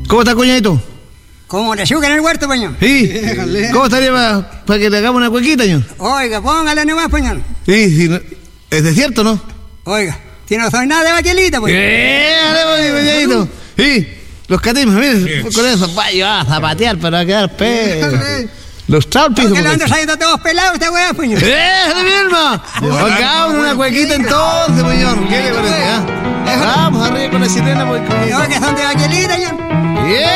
¿Cómo está, cuñadito? Como le azúcar en el huerto, pañón. Sí. ¿Cómo estaría para que le hagamos una cuequita, señor? Oiga, póngale nomás, pañón. Sí, es desierto, ¿no? Oiga, tiene razón, nada de baquelita, pues. Dale, cuñadito. Sí, los catimas, miren, con eso, vaya a zapatear para quedar los trampis. ¿Por qué lo ando saliendo todos pelados esta weá, pañón? ¡De misma! Hagamos una cuequita entonces, señor. ¿Qué le parece, Vamos arriba con la sirena, porque... No, que son de baquelita, pañón.